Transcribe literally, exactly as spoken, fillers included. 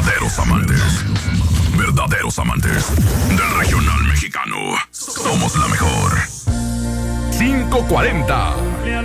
verdaderos amantes. Verdaderos amantes del regional mexicano. Somos la mejor. quinientos cuarenta.